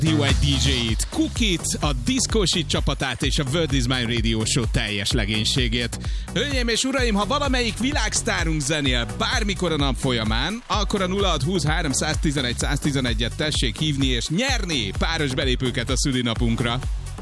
Jó egy DJ-t, Cookit, a Discoshit csapatát és a World is Mine Radio Show teljes legénységét. Hölgyeim és uraim, ha valamelyik világsztárunk zenél bármikor a nap folyamán, akkor a 0620 311 111-et tessék hívni és nyerni páros belépőket a szülinapunkra.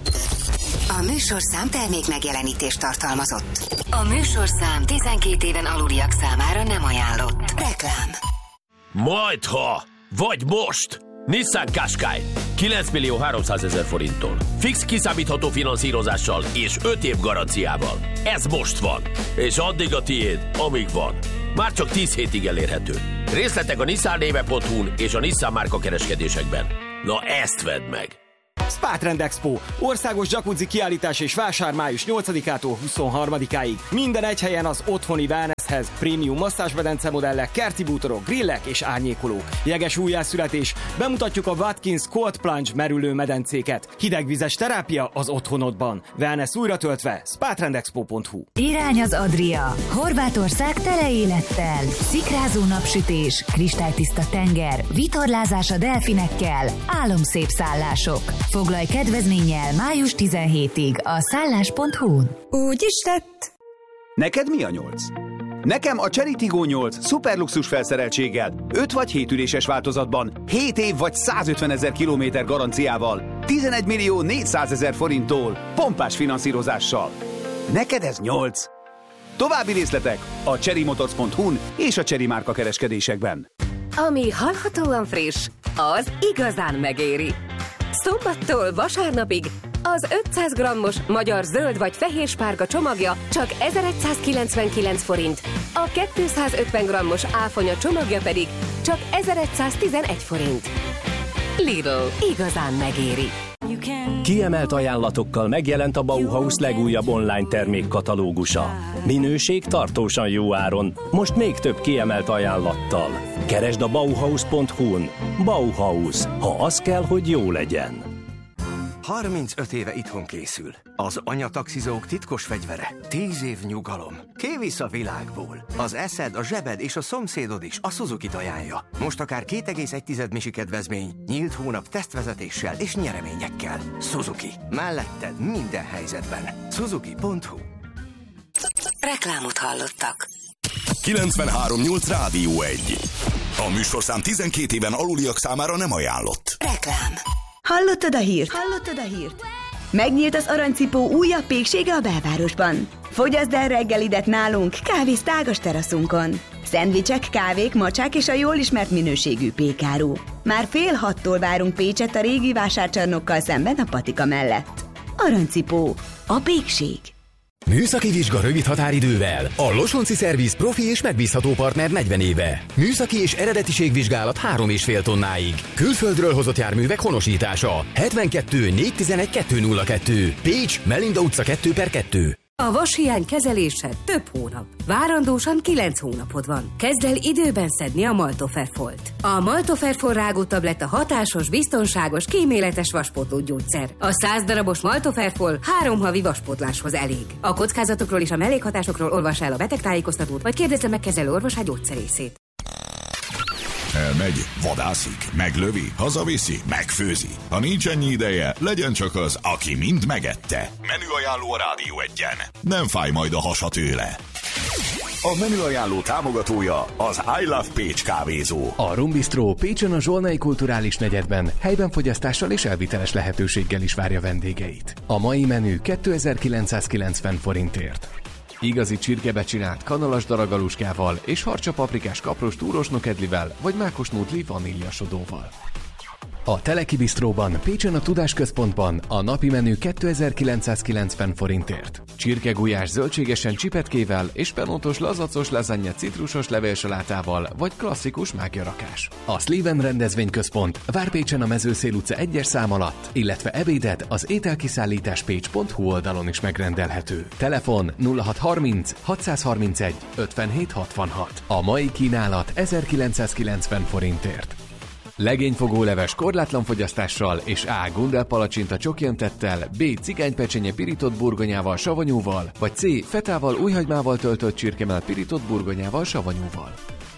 A műsorszám termék megjelenítést tartalmazott. A műsorszám 12 éven aluliak számára nem ajánlott. Reklám. Majdha, vagy most! Nissan Qashqai 9.300.000 forinttól. Fix kiszámítható finanszírozással és 5 év garanciával. Ez most van. És addig a tiéd, amíg van. Már csak 10 hétig elérhető. Részletek a nissannéve.hu-n és a Nissan márka kereskedésekben. Na ezt vedd meg! Spa Trend Expo. Országos jacuzzi kiállítás és vásár május 8-ától 23-áig. Minden egy helyen az otthoni wellnesshez. Prémium masszázsmedence modellek, kerti bútorok, grillek és árnyékolók. Jeges újjászületés. Bemutatjuk a Watkins Cold Plunge merülő medencéket. Hidegvizes terápia az otthonodban. Wellness újra töltve. spatrendexpo.hu. Irány az Adria. Horvátország tele élettel. Szikrázó napsütés, kristálytiszta tenger, vitorlázás a delfinekkel, álomszép szállások. Foglalj kedvezménnyel május 17-ig a szállás.hu-n. Úgy is lett. Neked mi a 8? Nekem a Chery Tiggo 8 szuperluxus felszereltséggel, 5 vagy 7 üléses változatban, 7 év vagy 150 000 kilométer garanciával, 11.400.000 forinttól, pompás finanszírozással. Neked ez 8? További részletek a cherrymotors.hu-n és a Chery márka kereskedésekben. Ami hallhatóan friss, az igazán megéri. Szombattól vasárnapig az 500 grammos magyar zöld vagy fehér-spárga csomagja csak 1199 forint, a 250 grammos áfonya csomagja pedig csak 1111 forint. Lidl, igazán megéri. Kiemelt ajánlatokkal megjelent a Bauhaus legújabb online termékkatalógusa. Minőség tartósan jó áron, most még több kiemelt ajánlattal. Keresd a Bauhaus.hu-n. Bauhaus, ha az kell, hogy jó legyen. 35 éve itthon készül. Az anyataxizók titkos fegyvere. 10 év nyugalom. Kivisz a világból. Az eszed, a zsebed és a szomszédod is a Suzuki-t ajánlja. Most akár 2,1 misi kedvezmény, nyílt hónap tesztvezetéssel és nyereményekkel. Suzuki. Melletted minden helyzetben. Suzuki.hu. Reklámot hallottak. 93.8 Rádió 1. A műsorszám 12 éven aluliak számára nem ajánlott. Reklám. Hallottad a hírt? Megnyílt az Aranycipó újabb péksége a belvárosban. Fogyaszd el reggelidet nálunk, kávéz tágas teraszunkon. Szendvicsek, kávék, macsák és a jól ismert minőségű pékáru. Már 5:30-tól várunk Pécset a régi vásárcsarnokkal szemben a patika mellett. Aranycipó. A pékség. Műszaki vizsga rövid határidővel. A Losonci Szerviz profi és megbízható partner 40 éve. Műszaki és eredetiségvizsgálat 3,5 tonnáig. Külföldről hozott járművek honosítása. 72 411 202. Pécs, Melinda utca 2/2. A vashiány kezelése több hónap. Várandósan 9 hónapod van. Kezd el időben szedni a Maltoferfolt. A Maltoferfol rágótabletta hatásos, biztonságos, kíméletes vaspótlógyógyszer. A 100 darabos Maltoferfol 3 havi vaspótláshoz elég. A kockázatokról és a mellékhatásokról olvass el a betegtájékoztatót, vagy kérdezze meg kezelő orvosát gyógyszerészét. Elmegy, vadászik, meglövi, hazaviszi, megfőzi. Ha nincs ennyi ideje, legyen csak az, aki mind megette. Menüajánló a Rádió 1-en. Nem fáj majd a hasa tőle. A menüajánló támogatója az I Love Pécs kávézó. A Rum Bistro Pécsen a Zsolnai Kulturális Negyedben helyben fogyasztással és elviteles lehetőséggel is várja vendégeit. A mai menü 2990 forintért. Igazi csirkebe csinált kanalas daragaluskával és harcsa paprikás kapros túros nokedlivel vagy mákos nudli vaníliasodóval. A Teleki Bistróban, Pécsen a Tudásközpontban a napi menü 2990 forintért. Csirkegulyás zöldségesen csipetkével és penótos lazacos lazanya citrusos levélsalátával vagy klasszikus mágjarakás. A Sliven rendezvényközpont vár Pécsen a Mezőszél utca 1-es szám alatt, illetve ebédet az ételkiszállításpécs.hu oldalon is megrendelhető. Telefon 0630 631 5766. A mai kínálat 1990 forintért. Legényfogóleves korlátlan fogyasztással és A. gundelpalacsinta csokjöntettel, B. cigánypecsenye pirított burgonyával, savanyúval, vagy C. fetával, újhagymával töltött csirkemell pirított burgonyával, savanyúval.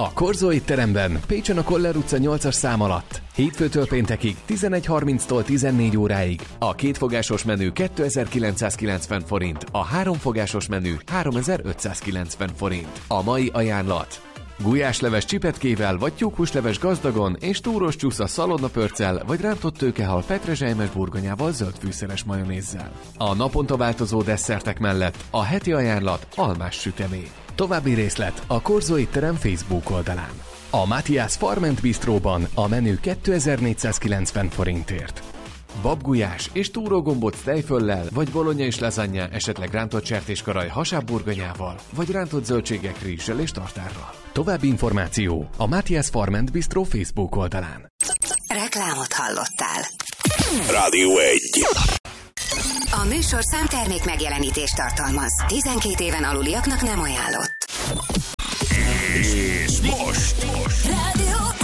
A Korzo étteremben, Pécsen a Koller utca 8-as szám alatt. Hétfőtől péntekig 11:30-tól 14 óráig. A kétfogásos menü 2990 forint, a háromfogásos menü 3590 forint. A mai ajánlat: gulyásleves csipetkével vagy tyúkhúsleves gazdagon és túros csúsza szalonnapörccel vagy rántott tőkehal petrezselymes burgonyával zöldfűszeres majonézzel. A naponta változó desszertek mellett a heti ajánlat almás sütemény. További részlet a Korzo étterem Facebook oldalán. A Matthias Farm & Bistróban a menü 2490 forintért. Babgulyás és túrógombóc tejföllel, vagy bolonya és lasagne, esetleg rántott sertéskaraj hasábburgonyával, vagy rántott zöldségek rizssel és tartárral. További információ a Matthias Farm & Bistró Facebook oldalán. Reklámot hallottál. Rádió 1. A műsorszám termék megjelenítést tartalmaz. 12 éven aluliaknak nem ajánlott. És most. Rádió